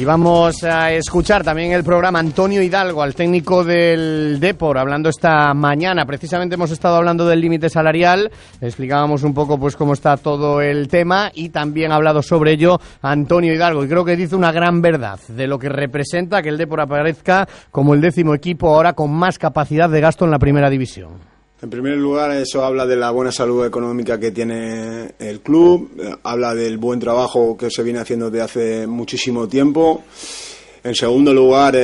Y vamos a escuchar también el programa Antonio Hidalgo, al técnico del Depor, hablando esta mañana. Precisamente hemos estado hablando del límite salarial, explicábamos un poco pues cómo está todo el tema y también ha hablado sobre ello Antonio Hidalgo. Y creo que dice una gran verdad de lo que representa que el Depor aparezca como el 10º equipo ahora con más capacidad de gasto en la primera división. En primer lugar, eso habla de la buena salud económica que tiene el club, habla del buen trabajo que se viene haciendo desde hace muchísimo tiempo. En segundo lugar,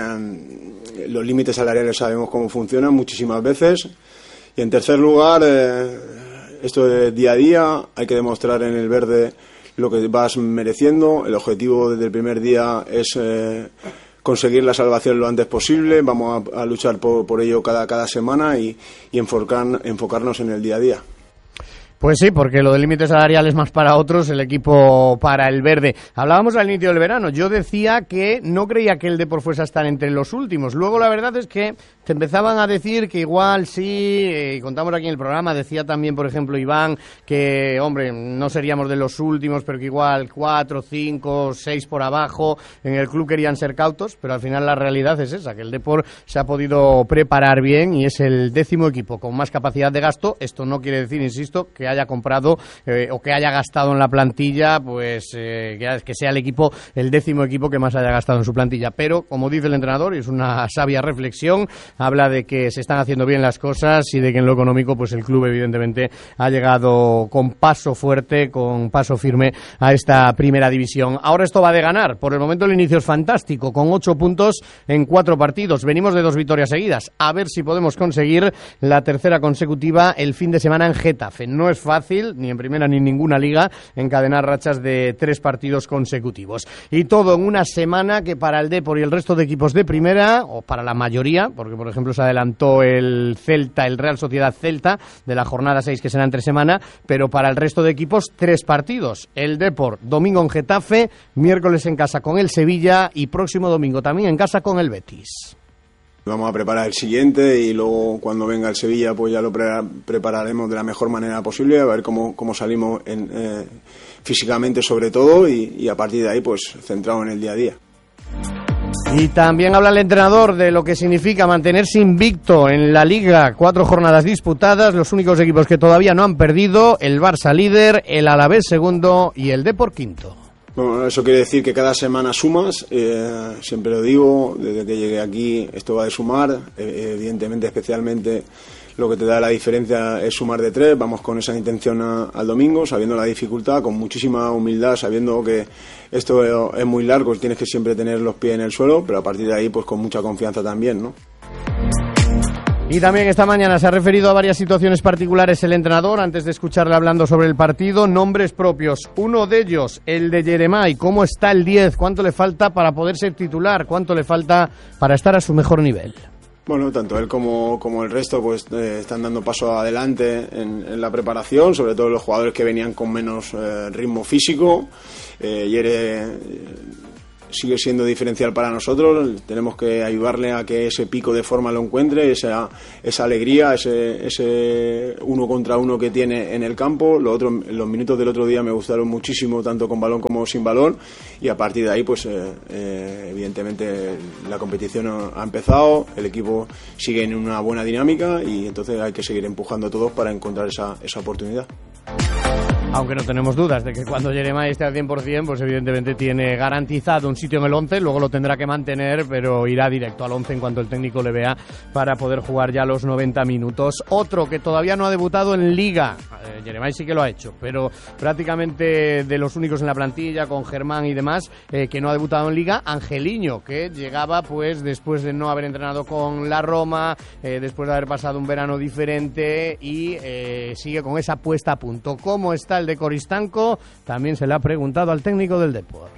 los límites salariales sabemos cómo funcionan muchísimas veces. Y en tercer lugar, esto de día a día, hay que demostrar en el verde lo que vas mereciendo. El objetivo desde el primer día es conseguir la salvación lo antes posible. Vamos a luchar por ello cada semana y enfocarnos en el día a día. Pues sí, porque lo del límite salarial es más para otros, el equipo para el verde. Hablábamos al inicio del verano, yo decía que no creía que el Depor fuese a estar entre los últimos. Luego la verdad es que te empezaban a decir que igual sí, contamos aquí en el programa, decía también, por ejemplo, Iván, que, hombre, no seríamos de los últimos, pero que igual 4, 5, 6 por abajo, en el club querían ser cautos, pero al final la realidad es esa, que el Depor se ha podido preparar bien y es el 10º equipo con más capacidad de gasto. Esto no quiere decir, insisto, que haya comprado o que haya gastado en la plantilla, pues que sea el equipo, el 10º equipo que más haya gastado en su plantilla. Pero, como dice el entrenador, y es una sabia reflexión, habla de que se están haciendo bien las cosas y de que en lo económico, pues el club evidentemente ha llegado con paso fuerte, con paso firme a esta primera división. Ahora esto va de ganar. Por el momento el inicio es fantástico, con 8 puntos en 4 partidos. Venimos de 2 victorias seguidas. A ver si podemos conseguir la tercera consecutiva el fin de semana en Getafe. No es fácil, ni en primera ni en ninguna liga, encadenar rachas de 3 partidos consecutivos. Y todo en una semana que para el Depor y el resto de equipos de primera, o para la mayoría, porque por ejemplo se adelantó el Celta, el Real Sociedad Celta, de la jornada 6 que será entre semana, pero para el resto de equipos 3 partidos. El Depor, domingo en Getafe, miércoles en casa con el Sevilla y próximo domingo también en casa con el Betis. Vamos a preparar el siguiente y luego cuando venga el Sevilla pues ya lo prepararemos de la mejor manera posible, a ver cómo salimos físicamente sobre todo y a partir de ahí pues centrado en el día a día. Y también habla el entrenador de lo que significa mantenerse invicto en la Liga, 4 jornadas disputadas, los únicos equipos que todavía no han perdido, el Barça líder, el Alavés segundo y el Depor quinto. Bueno, eso quiere decir que cada semana sumas, siempre lo digo, desde que llegué aquí esto va de sumar, evidentemente especialmente lo que te da la diferencia es sumar de 3, vamos con esa intención al domingo, sabiendo la dificultad, con muchísima humildad, sabiendo que esto es muy largo, tienes que siempre tener los pies en el suelo, pero a partir de ahí pues con mucha confianza también, ¿no? Y también esta mañana se ha referido a varias situaciones particulares el entrenador, antes de escucharle hablando sobre el partido, nombres propios. Uno de ellos, el de Yeremay. ¿Cómo está el 10? ¿Cuánto le falta para poder ser titular? ¿Cuánto le falta para estar a su mejor nivel? Bueno, tanto él como el resto pues están dando paso adelante en la preparación, sobre todo los jugadores que venían con menos ritmo físico. Yere sigue siendo diferencial para nosotros, tenemos que ayudarle a que ese pico de forma lo encuentre, esa alegría, ese 1 contra 1 que tiene en el campo. Los minutos del otro día me gustaron muchísimo, tanto con balón como sin balón, y a partir de ahí pues evidentemente la competición ha empezado, el equipo sigue en una buena dinámica y entonces hay que seguir empujando todos para encontrar esa oportunidad. Aunque no tenemos dudas de que cuando Yeremay esté al 100%, pues evidentemente tiene garantizado un sitio en el 11, luego lo tendrá que mantener, pero irá directo al 11 en cuanto el técnico le vea para poder jugar ya los 90 minutos. Otro que todavía no ha debutado en Liga, Yeremay sí que lo ha hecho, pero prácticamente de los únicos en la plantilla, con Germán y demás, que no ha debutado en Liga, Angeliño, que llegaba pues después de no haber entrenado con la Roma, después de haber pasado un verano diferente y sigue con esa puesta a punto. ¿Cómo está el de Coristanco? También se le ha preguntado al técnico del Depor.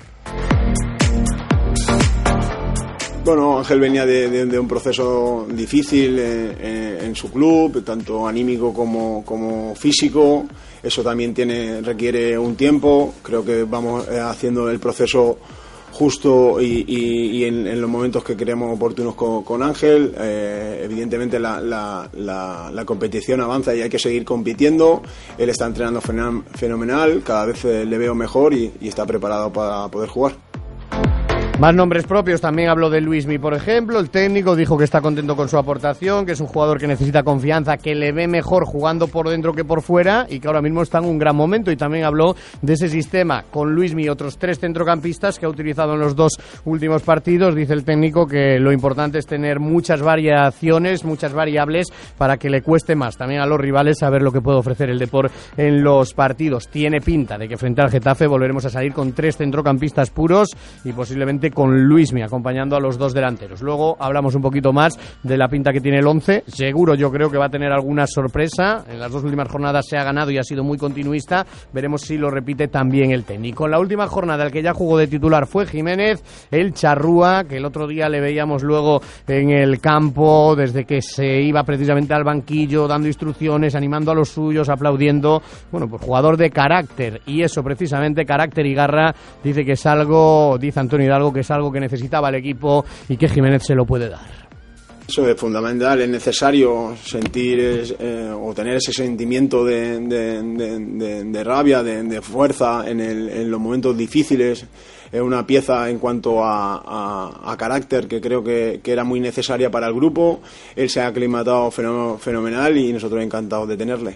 Bueno, Ángel venía de un proceso difícil en su club, tanto anímico como físico. Eso también requiere un tiempo. Creo que vamos haciendo el proceso justo y en los momentos que creemos oportunos con Ángel. Evidentemente la competición avanza y hay que seguir compitiendo. Él está entrenando fenomenal, cada vez le veo mejor y está preparado para poder jugar. Más nombres propios, también habló de Luismi, por ejemplo. El técnico dijo que está contento con su aportación, que es un jugador que necesita confianza, que le ve mejor jugando por dentro que por fuera y que ahora mismo está en un gran momento. Y también habló de ese sistema con Luismi y otros 3 centrocampistas que ha utilizado en los 2 últimos partidos. Dice el técnico que lo importante es tener muchas variaciones, muchas variables para que le cueste más también a los rivales saber lo que puede ofrecer el Depor en los partidos. Tiene pinta de que frente al Getafe volveremos a salir con 3 centrocampistas puros y posiblemente con Luismi acompañando a los 2 delanteros. Luego hablamos un poquito más de la pinta que tiene el 11. Seguro, yo creo que va a tener alguna sorpresa. En las 2 últimas jornadas se ha ganado y ha sido muy continuista. Veremos si lo repite también el técnico. En la última jornada el que ya jugó de titular fue Jiménez, el charrúa, que el otro día le veíamos luego en el campo desde que se iba precisamente al banquillo, dando instrucciones, animando a los suyos, aplaudiendo. Bueno, pues jugador de carácter, y eso precisamente, carácter y garra, dice que es algo, dice Antonio Hidalgo, que es algo que necesitaba el equipo y que Jiménez se lo puede dar. Eso es fundamental, es necesario sentir o tener ese sentimiento de rabia, de fuerza en los momentos difíciles. Es una pieza en cuanto a carácter que creo que era muy necesaria para el grupo. Él se ha aclimatado fenomenal y nosotros encantados de tenerle.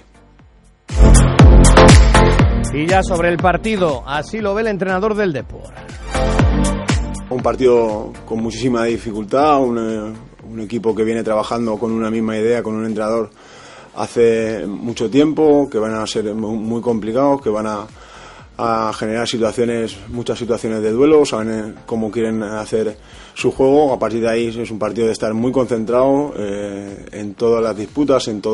Y ya sobre el partido, así lo ve el entrenador del Depor. Un partido con muchísima dificultad, un equipo que viene trabajando con una misma idea, con un entrenador hace mucho tiempo, que van a ser muy complicados, que van a generar muchas situaciones de duelo, saben cómo quieren hacer su juego. A partir de ahí es un partido de estar muy concentrado en todas las disputas, en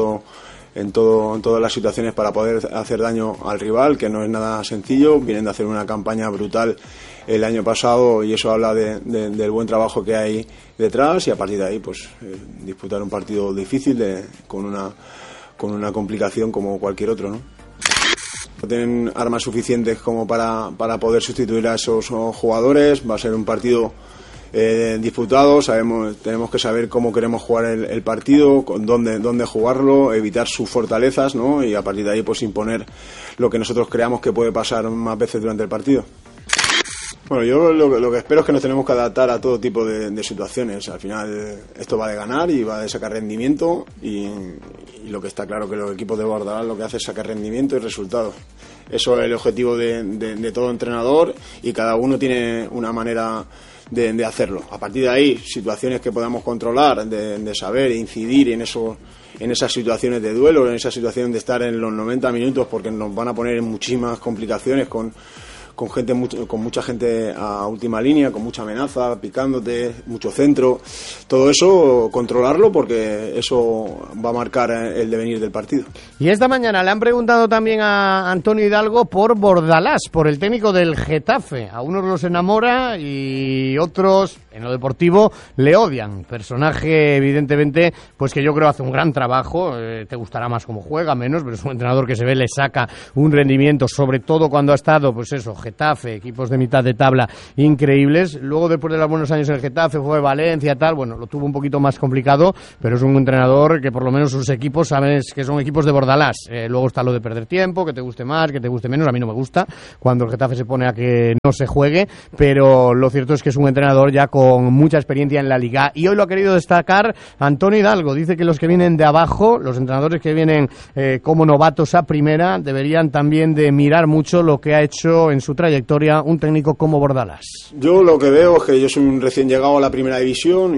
todas las situaciones para poder hacer daño al rival, que no es nada sencillo. Vienen de hacer una campaña brutal el año pasado y eso habla del buen trabajo que hay detrás, y a partir de ahí pues disputar un partido difícil con una complicación como cualquier otro, ¿no? No tienen armas suficientes como para poder sustituir a esos jugadores. Va a ser un partido disputado. Tenemos que saber cómo queremos jugar el partido, dónde jugarlo, evitar sus fortalezas, ¿no? Y a partir de ahí pues imponer lo que nosotros creamos que puede pasar más veces durante el partido. Bueno, yo lo que espero es que nos tenemos que adaptar a todo tipo de situaciones. Al final esto va de ganar y va de sacar rendimiento, y lo que está claro que los equipos de Bordalás lo que hace es sacar rendimiento y resultados. Eso es el objetivo de todo entrenador, y cada uno tiene una manera de hacerlo. A partir de ahí, situaciones que podamos controlar, de saber incidir en esas situaciones de duelo, en esa situación de estar en los 90 minutos, porque nos van a poner en muchísimas complicaciones con mucha gente a última línea, con mucha amenaza, picándote, mucho centro. Todo eso, controlarlo, porque eso va a marcar el devenir del partido. Y esta mañana le han preguntado también a Antonio Hidalgo por Bordalás, por el técnico del Getafe. A unos los enamora y otros, en lo deportivo, le odian. Personaje, evidentemente, pues que yo creo hace un gran trabajo. Te gustará más cómo juega, menos, pero es un entrenador que se ve, le saca un rendimiento, sobre todo cuando ha estado, pues eso, Getafe, equipos de mitad de tabla increíbles. Luego, después de los buenos años en el Getafe, fue Valencia, tal, bueno, lo tuvo un poquito más complicado, pero es un entrenador que por lo menos sus equipos sabes que son equipos de Bordalás. Luego está lo de perder tiempo, que te guste más, que te guste menos. A mí no me gusta cuando el Getafe se pone a que no se juegue, pero lo cierto es que es un entrenador ya con mucha experiencia en la Liga, y hoy lo ha querido destacar Antonio Hidalgo. Dice que los que vienen de abajo, los entrenadores que vienen como novatos a primera, deberían también de mirar mucho lo que ha hecho en su trayectoria un técnico como Bordalás. Yo lo que veo es que yo soy un recién llegado a la primera división,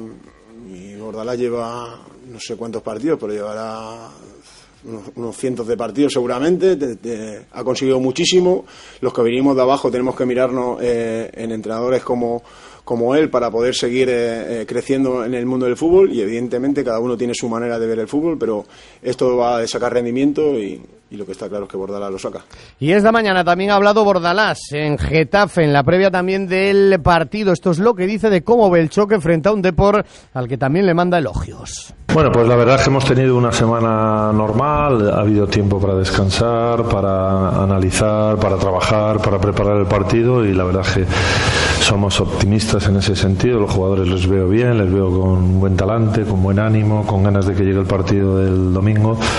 y Bordalás lleva no sé cuántos partidos, pero llevará unos cientos de partidos seguramente. Ha conseguido muchísimo. Los que venimos de abajo tenemos que mirarnos en entrenadores como él para poder seguir creciendo en el mundo del fútbol, y evidentemente cada uno tiene su manera de ver el fútbol, pero esto va a sacar rendimiento, y lo que está claro es que Bordalás lo saca. Y esta mañana también ha hablado Bordalás en Getafe, en la previa también del partido. Esto es lo que dice de cómo ve el choque frente a un Depor al que también le manda elogios. Bueno, pues la verdad es que hemos tenido una semana normal, ha habido tiempo para descansar, para analizar, para trabajar, para preparar el partido, y la verdad es que somos optimistas en ese sentido. Los jugadores les veo bien, les veo con buen talante, con buen ánimo, con ganas de que llegue el partido del domingo.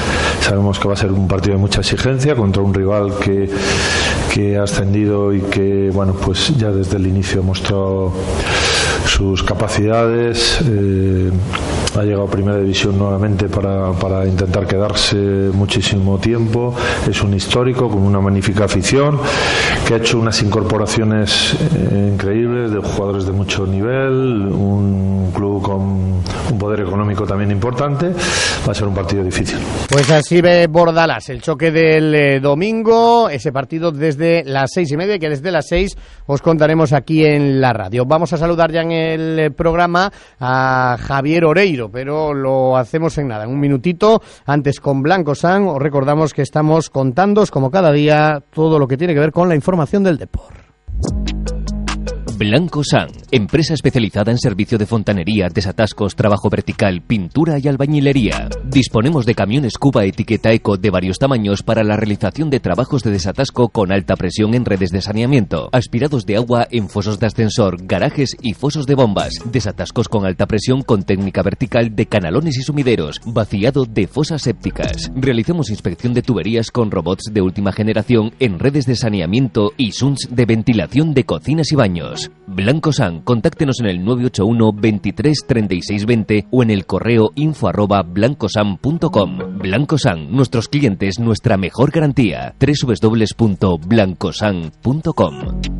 Sabemos que va a ser un partido de mucha exigencia contra un rival que ha ascendido y que, bueno, pues ya desde el inicio ha mostrado sus capacidades. Ha llegado a Primera División nuevamente para intentar quedarse muchísimo tiempo. Es un histórico con una magnífica afición que ha hecho unas incorporaciones increíbles de jugadores de mucho nivel, un club con un poder económico también importante. Va a ser un partido difícil. Pues así ve Bordalás el choque del domingo, ese partido desde las 6:30, que desde las 6 os contaremos aquí en la radio. Vamos a saludar ya en el programa a Javier Oreiro, pero lo hacemos en nada, en un minutito. Antes, con Blanco San, os recordamos que estamos contándoos, como cada día, todo lo que tiene que ver con la información del deporte. Blanco San, empresa especializada en servicio de fontanería, desatascos, trabajo vertical, pintura y albañilería. Disponemos de camiones Cuba etiqueta Eco de varios tamaños para la realización de trabajos de desatasco con alta presión en redes de saneamiento, aspirados de agua en fosos de ascensor, garajes y fosos de bombas, desatascos con alta presión con técnica vertical de canalones y sumideros, vaciado de fosas sépticas. Realizamos inspección de tuberías con robots de última generación en redes de saneamiento y SUNS de ventilación de cocinas y baños. Blanco San, contáctenos en el 981 23 36 20 o en el correo info@blancosan.com. Blanco San, nuestros clientes, nuestra mejor garantía. www.blancosan.com.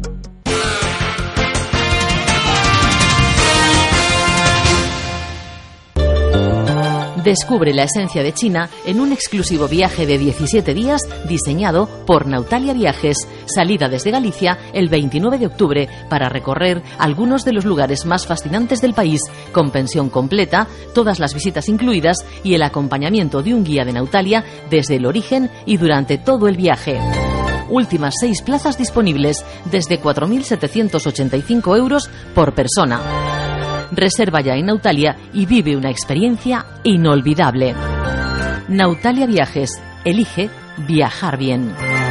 Descubre la esencia de China en un exclusivo viaje de 17 días diseñado por Nautalia Viajes. Salida desde Galicia el 29 de octubre para recorrer algunos de los lugares más fascinantes del país, con pensión completa, todas las visitas incluidas y el acompañamiento de un guía de Nautalia desde el origen y durante todo el viaje. Últimas 6 plazas disponibles desde 4.785 euros por persona. Reserva ya en Nautalia y vive una experiencia inolvidable. Nautalia Viajes. Elige viajar bien.